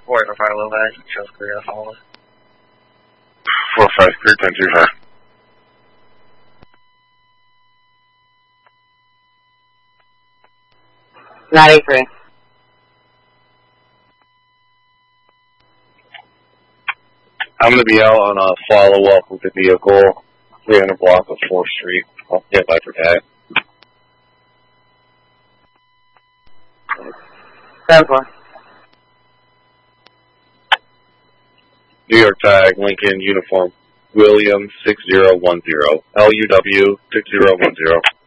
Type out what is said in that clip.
4 for 5 low back, shows clear to follow. 4-5, clear 10-3-5. Not 8-3. I'm going to be out on a follow-up with the vehicle, 300 block of 4th Street. I'll stand by for tag. 7-4. New York tag, Lincoln, uniform, William 6010, LUW 6010.